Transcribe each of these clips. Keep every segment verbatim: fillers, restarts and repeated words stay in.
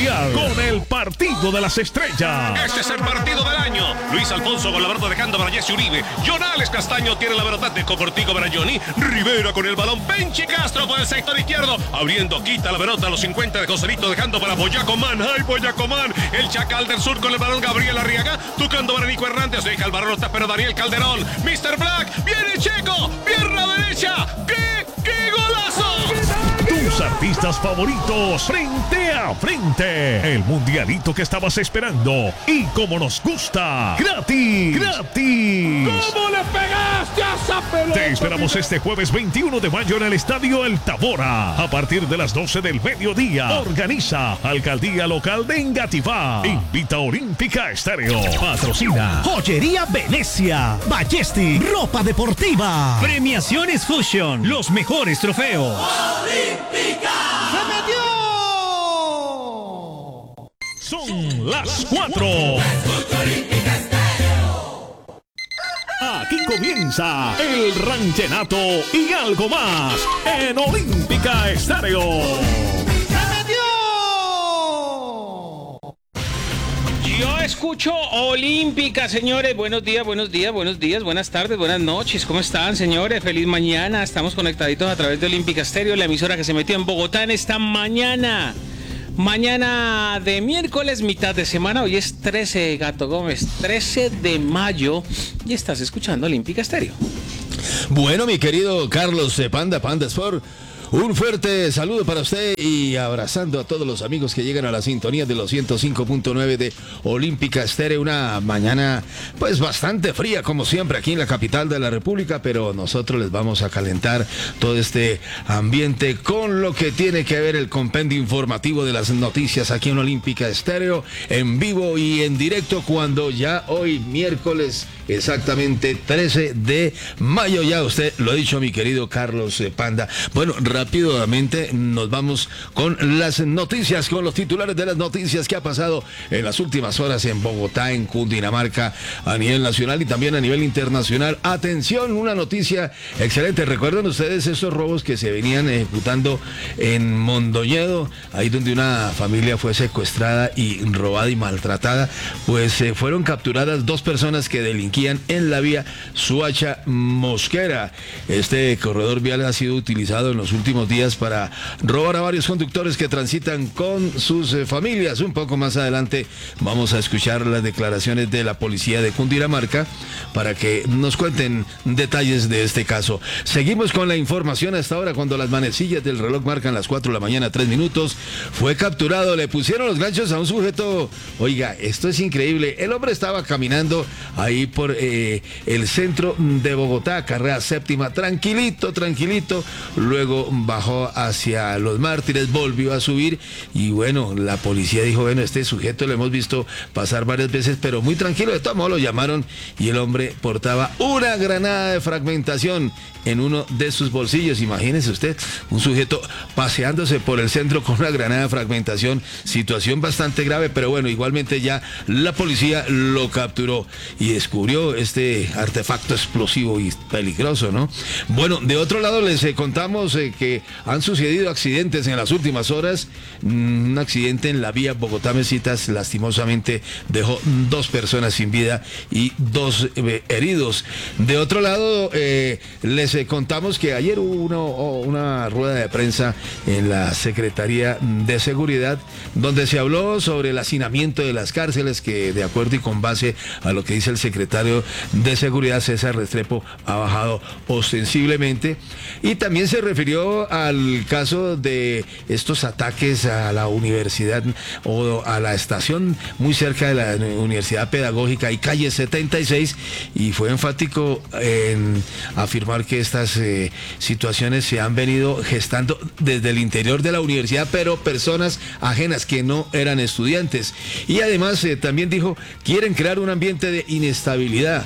Mundial con el partido de las estrellas. Este es el partido del año. Luis Alfonso con la pelota dejando para Jesse Uribe. Jonales Castaño tiene la pelota de Cortico para Johnny. Rivera con el balón. Penchi Castro por el sector izquierdo. Abriendo, quita la pelota a los cincuenta de Joselito dejando para Boyacomán. ¡Ay, Boyacomán! El Chacal del Sur con el balón. Gabriel Arriaga. Tocando para Nico Hernández. Deja el balón, pero Daniel Calderón. mister Black. Viene Checo. Pierna derecha. ¡Qué, qué golazo! Tus artistas favoritos frente a frente. El mundialito que estabas esperando. Y como nos gusta, gratis, gratis. ¿Cómo le pegaste a esa pelota? Te esperamos este jueves veintiuno de mayo en el Estadio El Tabora. A partir de las doce del mediodía. Organiza Alcaldía Local de Engativá. Invita Olímpica Estéreo. Patrocina Joyería Venecia. Ballesti. Ropa deportiva. Premiaciones Fusion. Los mejores trofeos. ¡Olímpica! ¡Se metió! Son las cuatro. Aquí comienza el ranchenato y algo más en Olímpica Estéreo. Yo escucho Olímpica, señores. Buenos días, buenos días, buenos días, buenas tardes, buenas noches. ¿Cómo están, señores? Feliz mañana. Estamos conectaditos a través de Olímpica Estéreo, la emisora que se metió en Bogotá en esta mañana. Mañana de miércoles, mitad de semana. Hoy es trece, Gato Gómez, trece de mayo. Y estás escuchando Olímpica Estéreo. Bueno, mi querido Carlos de Panda, Panda Sport. Un fuerte saludo para usted y abrazando a todos los amigos que llegan a la sintonía de los ciento cinco punto nueve de Olímpica Estéreo. Una mañana pues bastante fría como siempre aquí en la capital de la República, pero nosotros les vamos a calentar todo este ambiente con lo que tiene que ver el compendio informativo de las noticias aquí en Olímpica Estéreo, en vivo y en directo, cuando ya hoy miércoles exactamente trece de mayo, ya usted lo ha dicho, mi querido Carlos Panda. Bueno, rápidamente nos vamos con las noticias, con los titulares de las noticias que ha pasado en las últimas horas en Bogotá, en Cundinamarca, a nivel nacional y también a nivel internacional. Atención, una noticia excelente. ¿Recuerdan ustedes esos robos que se venían ejecutando en Mondoñedo, ahí donde una familia fue secuestrada y robada y maltratada? Pues eh, fueron capturadas dos personas que delinquían en la vía Suacha Mosquera. Este corredor vial ha sido utilizado en los últimos días para robar a varios conductores que transitan con sus eh, familias. Un poco más adelante vamos a escuchar las declaraciones de la policía de Cundinamarca para que nos cuenten detalles de este caso. Seguimos con la información hasta ahora, cuando las manecillas del reloj marcan las cuatro de la mañana, tres minutos. Fue capturado, le pusieron los ganchos a un sujeto. Oiga, esto es increíble. El hombre estaba caminando ahí por eh, el centro de Bogotá, carrera séptima, tranquilito, tranquilito. Luego bajó hacia Los Mártires, volvió a subir y bueno, la policía dijo, bueno, este sujeto lo hemos visto pasar varias veces, pero muy tranquilo. De todos modos lo llamaron y el hombre portaba una granada de fragmentación en uno de sus bolsillos. Imagínese usted, un sujeto paseándose por el centro con una granada de fragmentación, situación bastante grave, pero bueno, igualmente ya la policía lo capturó y descubrió este artefacto explosivo y peligroso, ¿no? Bueno, de otro lado les eh, contamos eh, que han sucedido accidentes en las últimas horas. Un accidente en la vía Bogotá-Mesitas lastimosamente dejó dos personas sin vida y dos eh, heridos. De otro lado, eh, les eh, contamos que ayer hubo una, una rueda de prensa en la Secretaría de Seguridad donde se habló sobre el hacinamiento de las cárceles, que de acuerdo y con base a lo que dice el secretario de Seguridad, César Restrepo, ha bajado ostensiblemente. Y también se refirió al caso de estos ataques a la universidad o a la estación muy cerca de la Universidad Pedagógica y calle setenta y seis, y fue enfático en afirmar que estas eh, situaciones se han venido gestando desde el interior de la universidad, pero personas ajenas que no eran estudiantes. Y además eh, también dijo, quieren crear un ambiente de inestabilidad.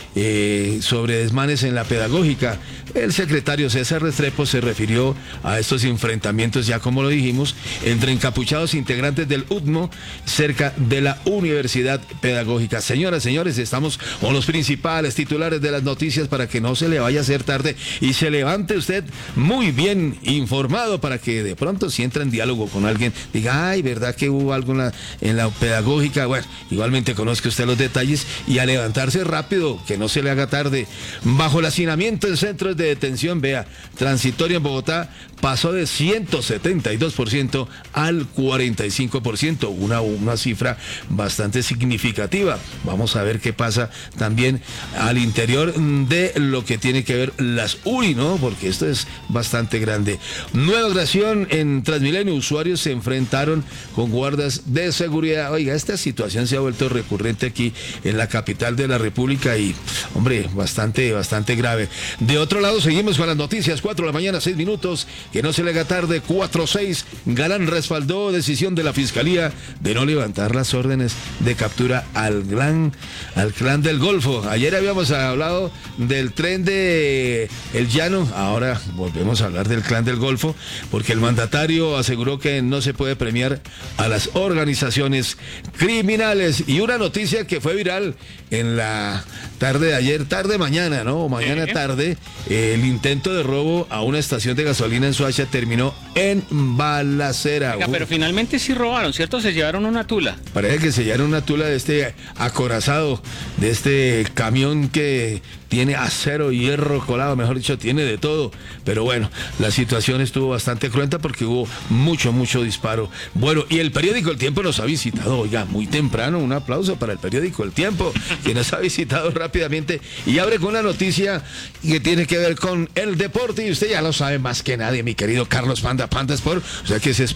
eh, sobre desmanes en la pedagógica. El secretario César Restrepo se refirió a estos enfrentamientos, ya como lo dijimos, entre encapuchados integrantes del U T M O cerca de la Universidad Pedagógica. Señoras, señores, estamos con los principales titulares de las noticias para que no se le vaya a hacer tarde y se levante usted muy bien informado para que de pronto si entra en diálogo con alguien diga, ay, ¿verdad que hubo algo en la, en la pedagógica? Bueno, igualmente conozca usted los detalles y a levantarse rápido, que no se le haga tarde. Bajo el hacinamiento en centros de detención, vea, transitorio en Bogotá pasó de ciento setenta y dos por ciento al cuarenta y cinco por ciento, una, una cifra bastante significativa. Vamos a ver qué pasa también al interior de lo que tiene que ver las U R I, ¿no? Porque esto es bastante grande. Nueva agresión en Transmilenio, usuarios se enfrentaron con guardas de seguridad. Oiga, esta situación se ha vuelto recurrente aquí en la capital de la República y, hombre, bastante, bastante grave. De otro lado, seguimos con las noticias, cuatro de la mañana, seis minutos, que no se le haga tarde, cuatro seis, Galán respaldó decisión de la Fiscalía de no levantar las órdenes de captura al clan, al clan del Golfo. Ayer habíamos hablado del tren de El Llano, ahora volvemos a hablar del clan del Golfo, porque el mandatario aseguró que no se puede premiar a las organizaciones criminales. Y una noticia que fue viral en la tarde de ayer, tarde mañana, ¿no? Mañana tarde, eh, el intento de robo a una estación de gasolina en Soacha terminó en balacera. Oiga, pero finalmente sí robaron, ¿cierto? Se llevaron una tula. Parece que se llevaron una tula de este acorazado, de este camión que tiene acero, hierro colado, mejor dicho, tiene de todo. Pero bueno, la situación estuvo bastante cruenta porque hubo mucho, mucho disparo. Bueno, y el periódico El Tiempo nos ha visitado, oiga, muy temprano, un aplauso para el periódico El Tiempo, que nos ha visitado rápidamente y abre con una noticia que tiene que ver con el deporte. Y usted ya lo sabe más que nadie, mi querido Carlos Panda, Panda Sport, o sea que es